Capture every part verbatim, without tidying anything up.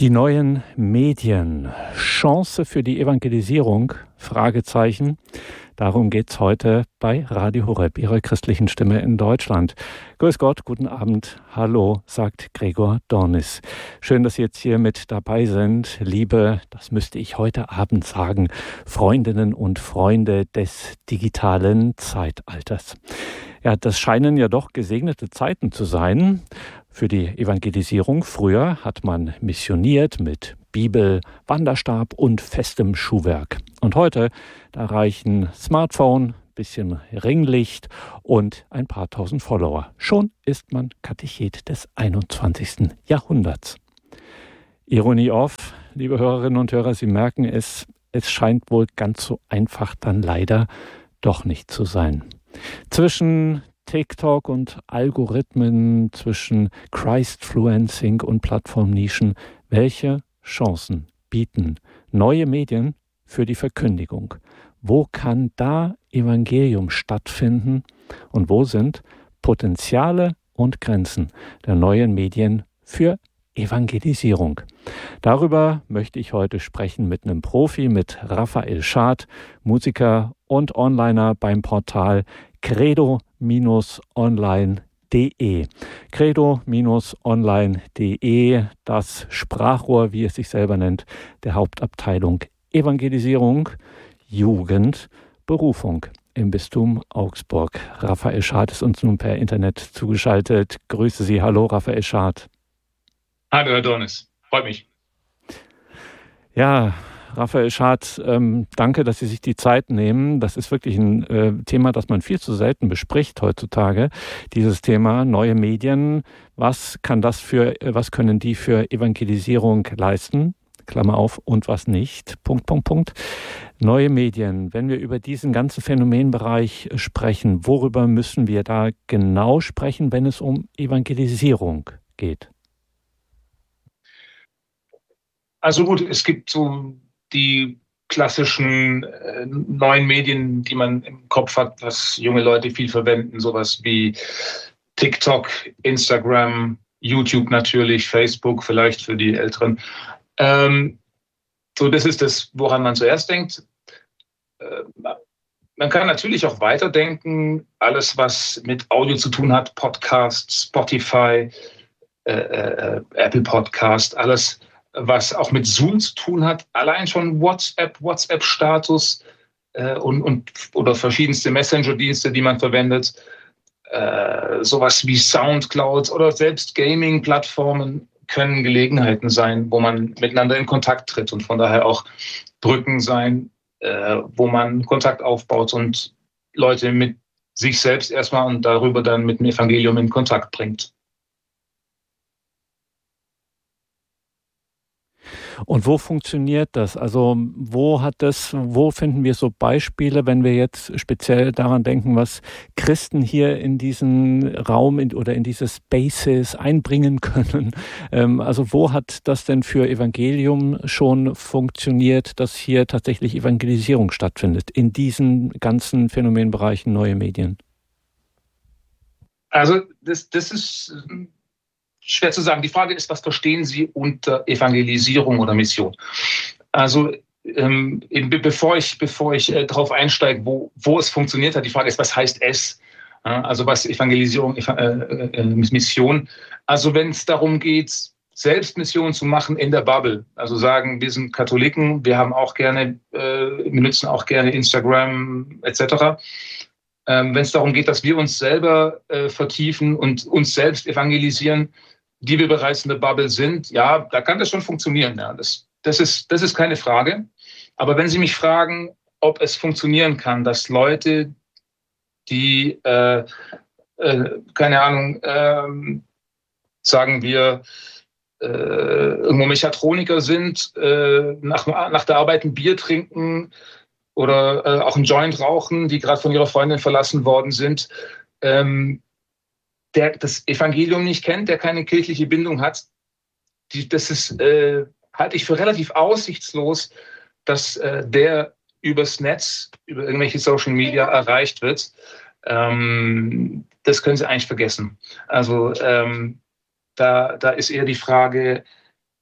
Die neuen Medien. Chance für die Evangelisierung? Fragezeichen. Darum geht's heute bei Radio Horeb, Ihrer christlichen Stimme in Deutschland. Grüß Gott, guten Abend, hallo, sagt Gregor Dornis. Schön, dass Sie jetzt hier mit dabei sind, liebe, das müsste ich heute Abend sagen, Freundinnen und Freunde des digitalen Zeitalters. Ja, das scheinen ja doch gesegnete Zeiten zu sein für die Evangelisierung. Früher hat man missioniert mit Bibel, Wanderstab und festem Schuhwerk. Und heute, da reichen Smartphone, bisschen Ringlicht und ein paar tausend Follower. Schon ist man Katechet des einundzwanzigsten Jahrhunderts. Ironie off, liebe Hörerinnen und Hörer, Sie merken es, es scheint wohl ganz so einfach dann leider doch nicht zu sein. Zwischen TikTok und Algorithmen, zwischen Christfluencing und Plattformnischen, welche Chancen bieten neue Medien für die Verkündigung? Wo kann da Evangelium stattfinden und wo sind Potenziale und Grenzen der neuen Medien für Evangelisierung? Darüber möchte ich heute sprechen mit einem Profi, mit Raphael Schad, Musiker und Onliner beim Portal credo Online punkt de. credo Online punkt de, das Sprachrohr, wie es sich selber nennt, der Hauptabteilung Evangelisierung, Jugend, Berufung im Bistum Augsburg. Raphael Schad ist uns nun per Internet zugeschaltet. Grüße Sie. Hallo, Raphael Schad. Hallo, Herr Dornis. Freut mich. Ja, Raphael Schad, ähm, danke, dass Sie sich die Zeit nehmen. Das ist wirklich ein äh, Thema, das man viel zu selten bespricht heutzutage. Dieses Thema neue Medien. Was kann das für, was können die für Evangelisierung leisten? Klammer auf, und was nicht? Punkt, Punkt, Punkt. Neue Medien. Wenn wir über diesen ganzen Phänomenbereich sprechen, worüber müssen wir da genau sprechen, wenn es um Evangelisierung geht? Also gut, es gibt so die klassischen äh, neuen Medien, die man im Kopf hat, was junge Leute viel verwenden, sowas wie TikTok, Instagram, YouTube natürlich, Facebook vielleicht für die Älteren. Ähm, so, das ist das, woran man zuerst denkt. Äh, man kann natürlich auch weiterdenken, alles, was mit Audio zu tun hat, Podcasts, Spotify, äh, äh, Apple Podcast, alles, was auch mit Zoom zu tun hat, allein schon WhatsApp, WhatsApp-Status äh, und, und oder verschiedenste Messenger-Dienste, die man verwendet, äh, sowas wie Soundcloud oder selbst Gaming-Plattformen können Gelegenheiten sein, wo man miteinander in Kontakt tritt und von daher auch Brücken sein, äh, wo man Kontakt aufbaut und Leute mit sich selbst erstmal und darüber dann mit dem Evangelium in Kontakt bringt. Und wo funktioniert das? Also wo hat das, wo finden wir so Beispiele, wenn wir jetzt speziell daran denken, was Christen hier in diesen Raum in, oder in diese Spaces einbringen können? Ähm, also wo hat das denn für Evangelium schon funktioniert, dass hier tatsächlich Evangelisierung stattfindet in diesen ganzen Phänomenbereichen neue Medien? Also das, das ist schwer zu sagen. Die Frage ist, was verstehen Sie unter Evangelisierung oder Mission? Also ähm, bevor ich, bevor ich äh, darauf einsteige, wo, wo es funktioniert hat, die Frage ist, was heißt es? Ja, also was Evangelisierung, äh, äh, Mission? Also wenn es darum geht, selbst Mission zu machen in der Bubble, also sagen, wir sind Katholiken, wir haben auch gerne, äh, wir nutzen auch gerne Instagram et cetera. Ähm, wenn es darum geht, dass wir uns selber äh, vertiefen und uns selbst evangelisieren, die wir bereits in der Bubble sind, ja, da kann das schon funktionieren. Ja. Das, das ist, das ist keine Frage. Aber wenn Sie mich fragen, ob es funktionieren kann, dass Leute, die, äh, äh, keine Ahnung, äh, sagen wir, äh, irgendwo Mechatroniker sind, äh, nach, nach der Arbeit ein Bier trinken oder äh, auch einen Joint rauchen, die gerade von ihrer Freundin verlassen worden sind, ähm, der das Evangelium nicht kennt, der keine kirchliche Bindung hat, die, das ist, äh, halte ich für relativ aussichtslos, dass äh, der übers Netz, über irgendwelche Social Media erreicht wird. Ähm, das können Sie eigentlich vergessen. Also ähm, da, da ist eher die Frage,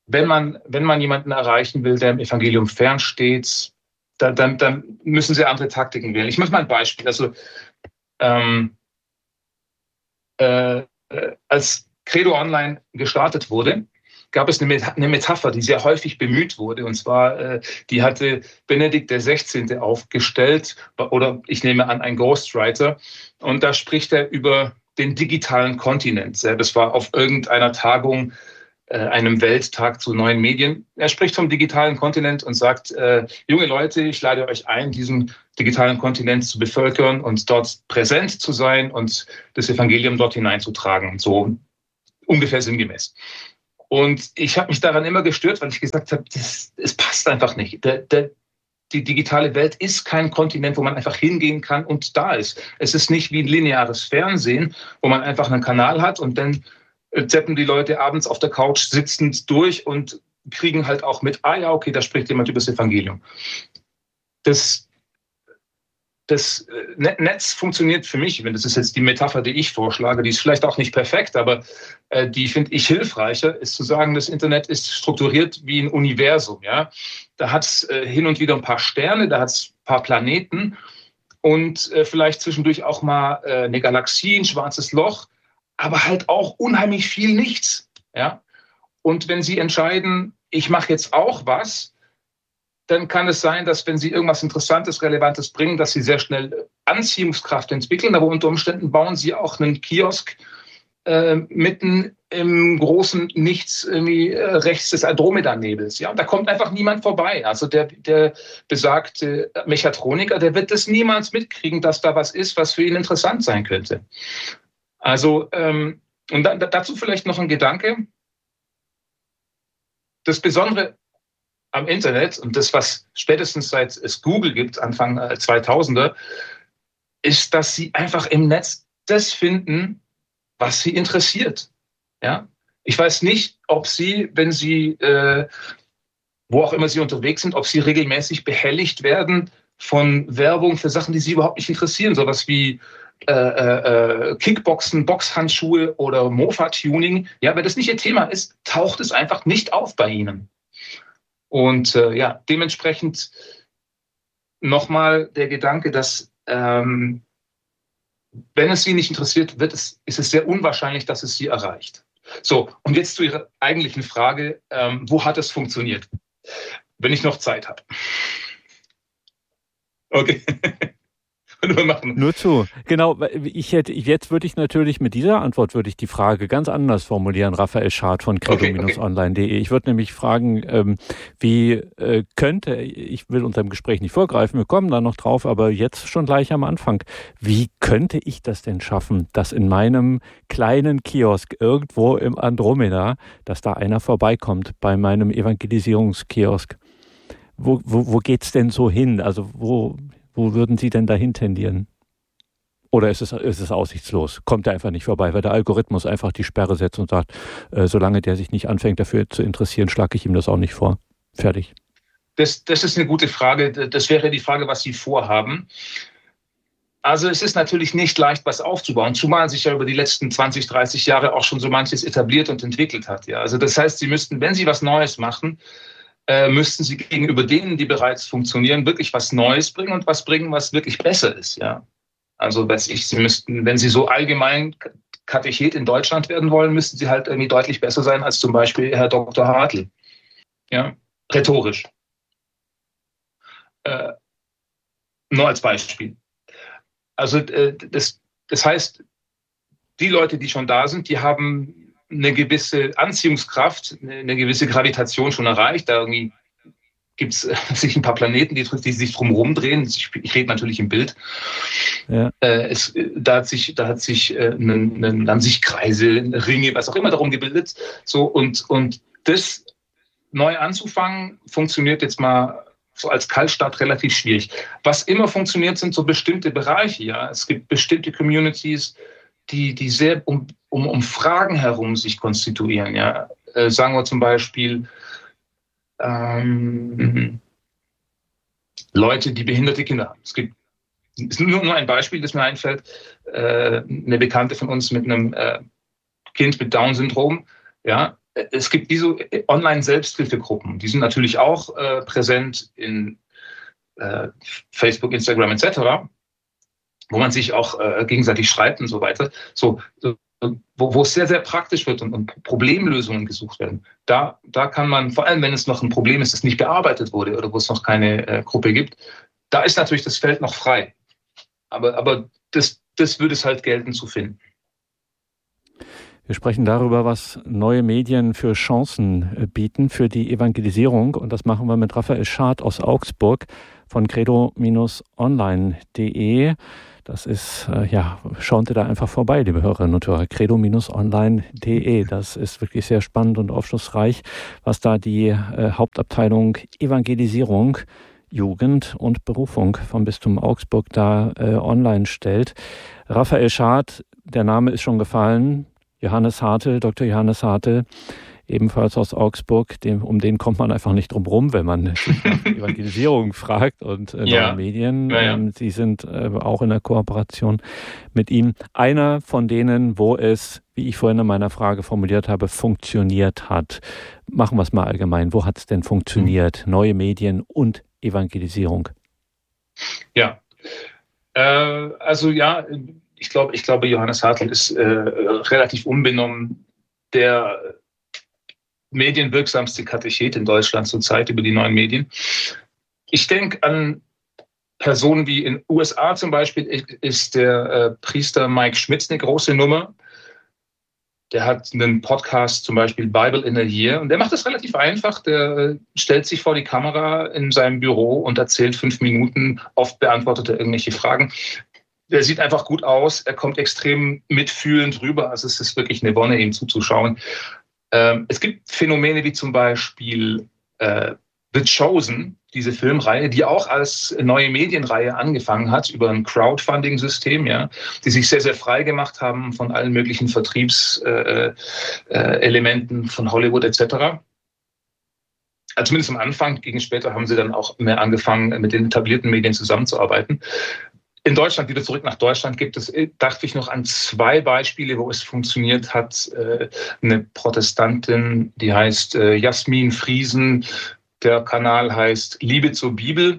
wenn man, wenn man jemanden erreichen will, der im Evangelium fernsteht, dann, dann, dann müssen sie andere Taktiken wählen. Ich mache mal ein Beispiel. Also ähm, äh, als Credo Online gestartet wurde, gab es eine Metapher, die sehr häufig bemüht wurde. Und zwar, äh, die hatte Benedikt der Sechzehnte aufgestellt, oder ich nehme an, ein Ghostwriter. Und da spricht er über den digitalen Kontinent. Das war auf irgendeiner Tagung, äh, einem Welttag zu neuen Medien. Er spricht vom digitalen Kontinent und sagt, äh, junge Leute, ich lade euch ein, diesen digitalen Kontinent zu bevölkern und dort präsent zu sein und das Evangelium dort hineinzutragen. So ungefähr sinngemäß. Und ich habe mich daran immer gestört, weil ich gesagt habe, das, es passt einfach nicht. Der, der, die digitale Welt ist kein Kontinent, wo man einfach hingehen kann und da ist. Es ist nicht wie ein lineares Fernsehen, wo man einfach einen Kanal hat und dann zappen die Leute abends auf der Couch sitzend durch und kriegen halt auch mit, ah ja, okay, da spricht jemand über das Evangelium. Das Das Netz funktioniert für mich, das ist jetzt die Metapher, die ich vorschlage, die ist vielleicht auch nicht perfekt, aber die finde ich hilfreicher, ist zu sagen, das Internet ist strukturiert wie ein Universum. Ja? Da hat es hin und wieder ein paar Sterne, da hat es ein paar Planeten und vielleicht zwischendurch auch mal eine Galaxie, ein schwarzes Loch, aber halt auch unheimlich viel Nichts. Ja? Und wenn Sie entscheiden, ich mache jetzt auch was, dann kann es sein, dass wenn Sie irgendwas Interessantes, Relevantes bringen, dass Sie sehr schnell Anziehungskraft entwickeln. Aber unter Umständen bauen Sie auch einen Kiosk äh, mitten im großen Nichts irgendwie, äh, rechts des Andromeda-Nebels. Ja? Und da kommt einfach niemand vorbei. Also der, der besagte Mechatroniker, der wird das niemals mitkriegen, dass da was ist, was für ihn interessant sein könnte. Also ähm, und da, dazu vielleicht noch ein Gedanke. Das Besondere am Internet und das, was spätestens seit es Google gibt, Anfang zweitausender, ist, dass Sie einfach im Netz das finden, was Sie interessiert. Ja? Ich weiß nicht, ob Sie, wenn Sie, äh, wo auch immer Sie unterwegs sind, ob Sie regelmäßig behelligt werden von Werbung für Sachen, die Sie überhaupt nicht interessieren, sowas wie äh, äh, Kickboxen, Boxhandschuhe oder Mofa-Tuning. Ja, wenn das nicht Ihr Thema ist, taucht es einfach nicht auf bei Ihnen. Und äh, ja, dementsprechend nochmal der Gedanke, dass ähm, wenn es Sie nicht interessiert, wird es, ist es sehr unwahrscheinlich, dass es Sie erreicht. So, und jetzt zu Ihrer eigentlichen Frage, ähm, wo hat es funktioniert? Wenn ich noch Zeit habe. Okay. Nur machen. Nur zu. Genau, ich hätte, jetzt würde ich natürlich mit dieser Antwort würde ich die Frage ganz anders formulieren, Raphael Schad von credo online punkt de. Ich würde nämlich fragen, ähm, wie äh, könnte, ich will unserem Gespräch nicht vorgreifen, wir kommen da noch drauf, aber jetzt schon gleich am Anfang, wie könnte ich das denn schaffen, dass in meinem kleinen Kiosk irgendwo im Andromeda, dass da einer vorbeikommt bei meinem Evangelisierungskiosk? Wo, wo, wo geht's denn so hin? Also wo... Wo würden Sie denn dahin tendieren? Oder ist es, ist es aussichtslos? Kommt er einfach nicht vorbei, weil der Algorithmus einfach die Sperre setzt und sagt, äh, solange der sich nicht anfängt, dafür zu interessieren, schlage ich ihm das auch nicht vor. Fertig. Das, das ist eine gute Frage. Das wäre die Frage, was Sie vorhaben. Also es ist natürlich nicht leicht, was aufzubauen, zumal sich ja über die letzten zwanzig, dreißig Jahre auch schon so manches etabliert und entwickelt hat. Ja, also das heißt, Sie müssten, wenn Sie was Neues machen, Äh, müssten Sie gegenüber denen, die bereits funktionieren, wirklich was Neues bringen und was bringen, was wirklich besser ist. Ja? Also weiß ich, Sie müssten, wenn Sie so allgemein Katechet in Deutschland werden wollen, müssten Sie halt irgendwie deutlich besser sein als zum Beispiel Herr Doktor Hartl. Ja? Rhetorisch. Äh, nur als Beispiel. Also äh, das, das heißt, die Leute, die schon da sind, die haben eine gewisse Anziehungskraft, eine gewisse Gravitation schon erreicht. Da irgendwie gibt es sich ein paar Planeten, die, die sich drumherum drehen. Ich, ich rede natürlich im Bild. Ja. Äh, es, da hat sich, da hat sich äh, ein, ein, haben sich Kreise, Ringe, was auch immer darum gebildet. So und und das neu anzufangen, funktioniert jetzt mal so als Kaltstart relativ schwierig. Was immer funktioniert, sind so bestimmte Bereiche. Ja, es gibt bestimmte Communities, die die sehr um Um, um Fragen herum sich konstituieren. Ja? Äh, sagen wir zum Beispiel ähm, Leute, die behinderte Kinder haben. Es gibt ist nur, nur ein Beispiel, das mir einfällt. Äh, eine Bekannte von uns mit einem äh, Kind mit Down-Syndrom. Ja? es gibt diese Online-Selbsthilfegruppen, die sind natürlich auch äh, präsent in äh, Facebook, Instagram et cetera, wo man sich auch äh, gegenseitig schreibt und so weiter. So, so wo, wo es sehr, sehr praktisch wird und, und Problemlösungen gesucht werden. Da, da kann man, vor allem wenn es noch ein Problem ist, das nicht bearbeitet wurde oder wo es noch keine äh, Gruppe gibt, da ist natürlich das Feld noch frei. Aber, aber das, das würde es halt gelten zu finden. Wir sprechen darüber, was neue Medien für Chancen bieten für die Evangelisierung. Und das machen wir mit Raphael Schad aus Augsburg von credo Online punkt de. Das ist, äh, ja, schauen Sie da einfach vorbei, liebe Hörerinnen und Hörer. credo Online punkt de. Das ist wirklich sehr spannend und aufschlussreich, was da die äh, Hauptabteilung Evangelisierung, Jugend und Berufung vom Bistum Augsburg da äh, online stellt. Raphael Schad, der Name ist schon gefallen. Johannes Hartl, Doktor Johannes Hartl, ebenfalls aus Augsburg, dem, um den kommt man einfach nicht drum rum, wenn man nach Evangelisierung fragt und äh, ja. neue Medien. Ja, ja. Ähm, Sie sind äh, auch in der Kooperation mit ihm. Einer von denen, wo es, wie ich vorhin in meiner Frage formuliert habe, funktioniert hat. Machen wir es mal allgemein. Wo hat es denn funktioniert? Mhm. Neue Medien und Evangelisierung. Ja, äh, also ja, Ich glaube, ich glaube, Johannes Hartl ist äh, relativ unbenommen der medienwirksamste Katechet in Deutschland zurzeit über die neuen Medien. Ich denke an Personen wie in den U S A zum Beispiel ist der äh, Priester Mike Schmitz eine große Nummer. Der hat einen Podcast, zum Beispiel Bible in a Year, und der macht das relativ einfach. Der stellt sich vor die Kamera in seinem Büro und erzählt fünf Minuten, oft beantwortet er irgendwelche Fragen. Der sieht einfach gut aus, er kommt extrem mitfühlend rüber, also es ist wirklich eine Wonne, ihm zuzuschauen. Ähm, es gibt Phänomene wie zum Beispiel äh, The Chosen, diese Filmreihe, die auch als neue Medienreihe angefangen hat über ein Crowdfunding-System, ja, die sich sehr, sehr frei gemacht haben von allen möglichen Vertriebselementen äh, äh, von Hollywood et cetera. Also zumindest am Anfang, gegen später haben sie dann auch mehr angefangen, mit den etablierten Medien zusammenzuarbeiten. In Deutschland, wieder zurück nach Deutschland, gibt es, dachte ich noch an zwei Beispiele, wo es funktioniert hat. Eine Protestantin, die heißt Jasmin Friesen. Der Kanal heißt Liebe zur Bibel.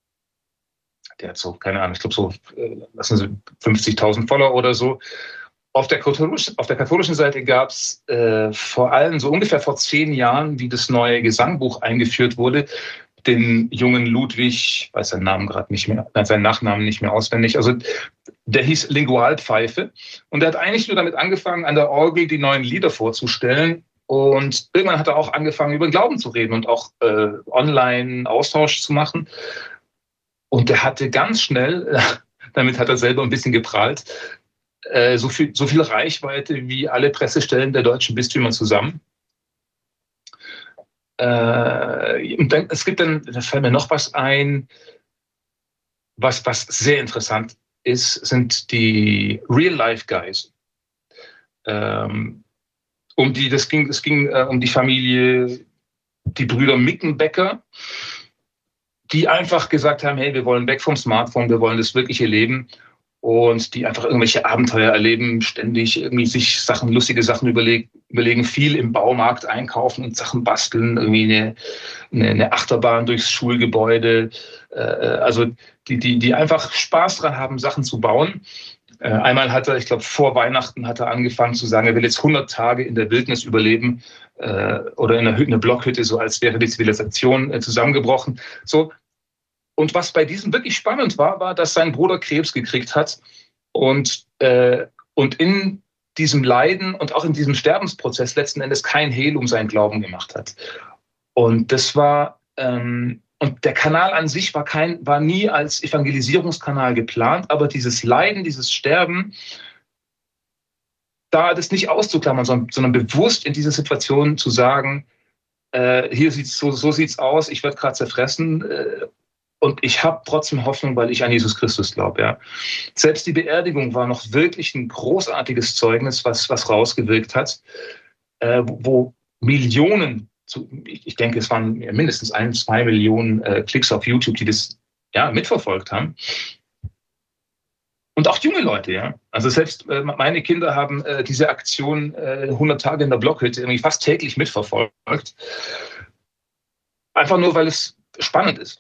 Der hat so, keine Ahnung, ich glaube so, lassen Sie fünfzigtausend Follower oder so. Auf der katholischen, auf der katholischen Seite gab es äh, vor allem so ungefähr vor zehn Jahren, wie das neue Gesangbuch eingeführt wurde, den jungen Ludwig, ich weiß seinen Namen gerade nicht mehr, seinen Nachnamen nicht mehr auswendig, also der hieß Lingualpfeife und der hat eigentlich nur damit angefangen, an der Orgel die neuen Lieder vorzustellen und irgendwann hat er auch angefangen, über den Glauben zu reden und auch äh, online Austausch zu machen und der hatte ganz schnell, damit hat er selber ein bisschen geprahlt, äh, so viel, so viel Reichweite wie alle Pressestellen der deutschen Bistümer zusammen. Äh, und dann, es gibt dann, da fällt mir noch was ein, was, was sehr interessant ist, sind die Real-Life-Guys. Ähm, um die, das ging, es ging äh, um die Familie, die Brüder Mickenbecker, die einfach gesagt haben, hey, wir wollen weg vom Smartphone, wir wollen das wirkliche Leben. Und die einfach irgendwelche Abenteuer erleben, ständig irgendwie sich Sachen, lustige Sachen überlegen, überlegen, viel im Baumarkt einkaufen und Sachen basteln, irgendwie eine, eine, eine Achterbahn durchs Schulgebäude. Äh, also die, die, die einfach Spaß dran haben, Sachen zu bauen. Äh, einmal hat er, ich glaube, vor Weihnachten hat er angefangen zu sagen, er will jetzt hundert Tage in der Wildnis überleben äh, oder in einer, Hütte, einer Blockhütte, so als wäre die Zivilisation äh, zusammengebrochen. So. Und was bei diesem wirklich spannend war, war, dass sein Bruder Krebs gekriegt hat und, äh, und in diesem Leiden und auch in diesem Sterbensprozess letzten Endes kein Hehl um seinen Glauben gemacht hat. Und das war, ähm, und der Kanal an sich war kein, war nie als Evangelisierungskanal geplant, aber dieses Leiden, dieses Sterben, da das nicht auszuklammern, sondern, sondern bewusst in dieser Situation zu sagen, äh, hier sieht's so, so sieht's aus, ich werde gerade zerfressen, äh, und ich habe trotzdem Hoffnung, weil ich an Jesus Christus glaube. Ja. Selbst die Beerdigung war noch wirklich ein großartiges Zeugnis, was, was rausgewirkt hat, äh, wo Millionen, zu, ich denke, es waren mindestens ein, zwei Millionen äh, Klicks auf YouTube, die das ja, mitverfolgt haben. Und auch junge Leute, ja. Also selbst äh, meine Kinder haben äh, diese Aktion äh, hundert Tage in der Blockhütte irgendwie fast täglich mitverfolgt. Einfach nur, weil es spannend ist.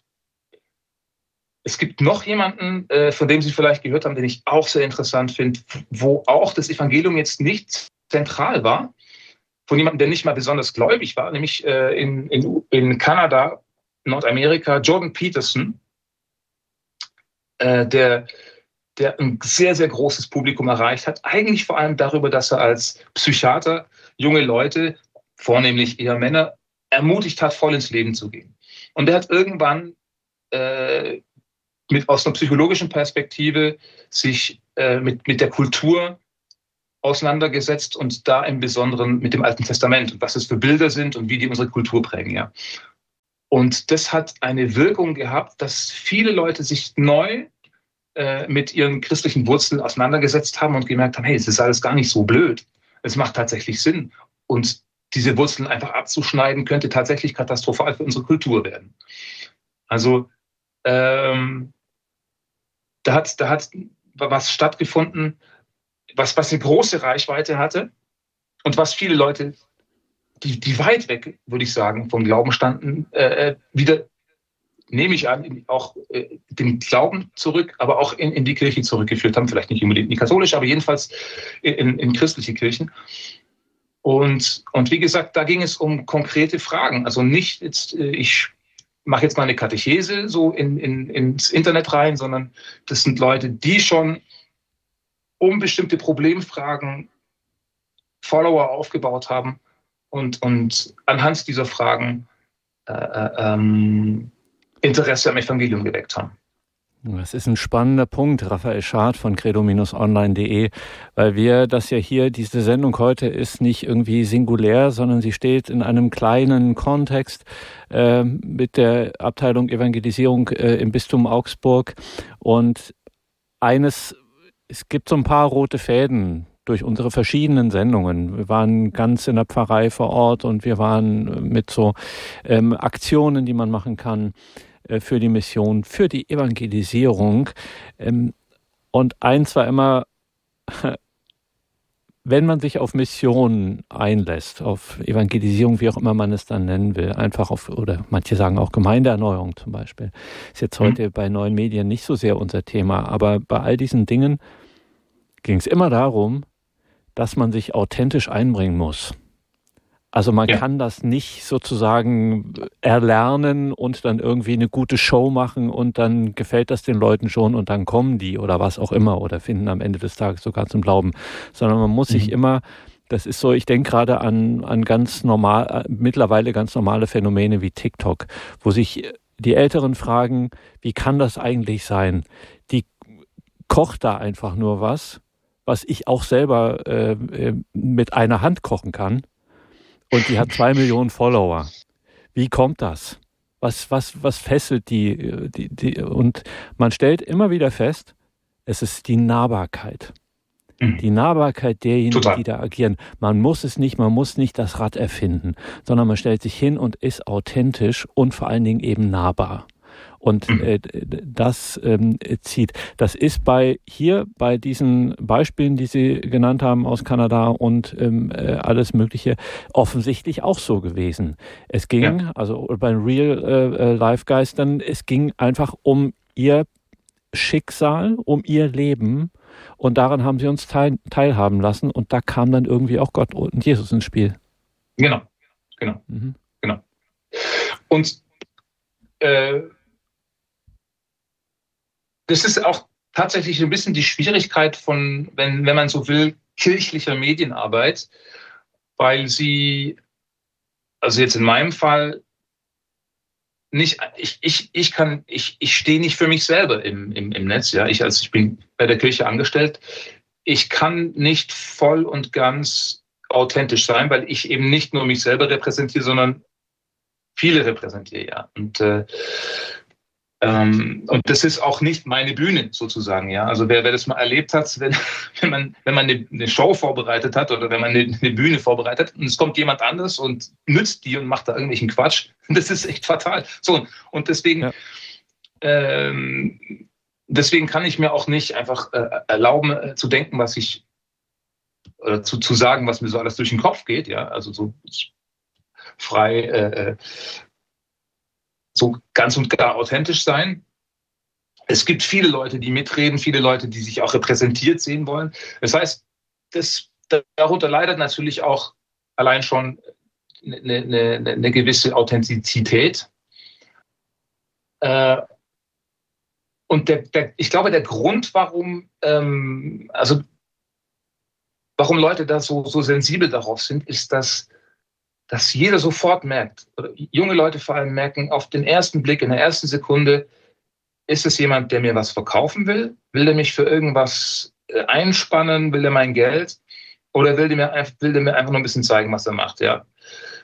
Es gibt noch jemanden, äh, von dem Sie vielleicht gehört haben, den ich auch sehr interessant finde, wo auch das Evangelium jetzt nicht zentral war, von jemandem, der nicht mal besonders gläubig war, nämlich äh, in, in, in Kanada, Nordamerika, Jordan Peterson, äh, der der ein sehr, sehr großes Publikum erreicht hat. Eigentlich vor allem darüber, dass er als Psychiater junge Leute, vornehmlich eher Männer, ermutigt hat, voll ins Leben zu gehen. Und er hat irgendwann äh, mit, aus einer psychologischen Perspektive sich äh, mit, mit der Kultur auseinandergesetzt und da im Besonderen mit dem Alten Testament und was es für Bilder sind und wie die unsere Kultur prägen. Ja. Und das hat eine Wirkung gehabt, dass viele Leute sich neu mit ihren christlichen Wurzeln auseinandergesetzt haben und gemerkt haben, hey, es ist alles gar nicht so blöd. Es macht tatsächlich Sinn. Und diese Wurzeln einfach abzuschneiden, könnte tatsächlich katastrophal für unsere Kultur werden. Also ähm, da hat, da hat was stattgefunden, was, was eine große Reichweite hatte und was viele Leute, die, die weit weg, würde ich sagen, vom Glauben standen, äh, wieder nehme ich an, auch äh, den Glauben zurück, aber auch in, in die Kirche zurückgeführt haben. Vielleicht nicht unbedingt in die katholische, aber jedenfalls in, in christliche Kirchen. Und, und wie gesagt, da ging es um konkrete Fragen. Also nicht jetzt, äh, ich mache jetzt mal eine Katechese so in, in, ins Internet rein, sondern das sind Leute, die schon um bestimmte Problemfragen Follower aufgebaut haben und, und anhand dieser Fragen äh, ähm, Interesse am Evangelium geweckt haben. Das ist ein spannender Punkt, Raphael Schad von credo Bindestrich online punkt de, weil wir das ja hier, diese Sendung heute ist nicht irgendwie singulär, sondern sie steht in einem kleinen Kontext äh, mit der Abteilung Evangelisierung äh, im Bistum Augsburg. Und eines, es gibt so ein paar rote Fäden durch unsere verschiedenen Sendungen. Wir waren ganz in der Pfarrei vor Ort und wir waren mit so ähm, Aktionen, die man machen kann äh, für die Mission, für die Evangelisierung. Ähm, und eins war immer, wenn man sich auf Missionen einlässt, auf Evangelisierung, wie auch immer man es dann nennen will, einfach auf, oder manche sagen auch Gemeindeerneuerung zum Beispiel, ist jetzt heute mhm. bei neuen Medien nicht so sehr unser Thema, aber bei all diesen Dingen ging es immer darum, dass man sich authentisch einbringen muss. Also man ja. kann das nicht sozusagen erlernen und dann irgendwie eine gute Show machen und dann gefällt das den Leuten schon und dann kommen die oder was auch immer oder finden am Ende des Tages sogar zum Glauben. Sondern man muss mhm. sich immer, das ist so, ich denke gerade an, an ganz normal, mittlerweile ganz normale Phänomene wie TikTok, wo sich die Älteren fragen, wie kann das eigentlich sein? Die kocht da einfach nur was, was ich auch selber äh, mit einer Hand kochen kann. Und die hat zwei Millionen Follower. Wie kommt das? Was, was, was fesselt die, die, die? Und man stellt immer wieder fest, es ist die Nahbarkeit. Mhm. Die Nahbarkeit derjenigen, Total. Die da agieren. Man muss es nicht, man muss nicht das Rad erfinden, sondern man stellt sich hin und ist authentisch und vor allen Dingen eben nahbar. Und äh, das ähm, zieht. Das ist bei hier bei diesen Beispielen, die Sie genannt haben aus Kanada und ähm, äh, alles Mögliche, offensichtlich auch so gewesen. Es ging, ja. also bei Real äh, Life Geistern, es ging einfach um ihr Schicksal, um ihr Leben und daran haben sie uns teil, teilhaben lassen und da kam dann irgendwie auch Gott und Jesus ins Spiel. Genau, genau, mhm. genau. Und äh, das ist auch tatsächlich ein bisschen die Schwierigkeit von, wenn, wenn man so will, kirchlicher Medienarbeit, weil sie, also jetzt in meinem Fall, nicht, ich, ich, ich kann, ich, ich stehe nicht für mich selber im, im, im Netz, ja. Ich, also ich bin bei der Kirche angestellt. Ich kann nicht voll und ganz authentisch sein, weil ich eben nicht nur mich selber repräsentiere, sondern viele repräsentiere, ja. Und äh, Ähm, und das ist auch nicht meine Bühne sozusagen, ja. Also wer, wer das mal erlebt hat, wenn, wenn man, wenn man eine, eine Show vorbereitet hat oder wenn man eine, eine Bühne vorbereitet und es kommt jemand anderes und nützt die und macht da irgendwelchen Quatsch, das ist echt fatal. So, und deswegen, ja. ähm, deswegen kann ich mir auch nicht einfach äh, erlauben, äh, zu denken, was ich, oder zu, zu sagen, was mir so alles durch den Kopf geht, ja, also so frei, äh, so ganz und gar authentisch sein. Es gibt viele Leute, die mitreden, viele Leute, die sich auch repräsentiert sehen wollen. Das heißt, das, darunter leidet natürlich auch allein schon eine, eine, eine gewisse Authentizität. Äh, und der, der, ich glaube, der Grund, warum, ähm, also warum Leute da so, so sensibel darauf sind, ist, dass, dass jeder sofort merkt, oder junge Leute vor allem merken, auf den ersten Blick, in der ersten Sekunde, ist es jemand, der mir was verkaufen will? Will der mich für irgendwas einspannen? Will der mein Geld? Oder will der mir, will der mir einfach nur ein bisschen zeigen, was er macht? Ja.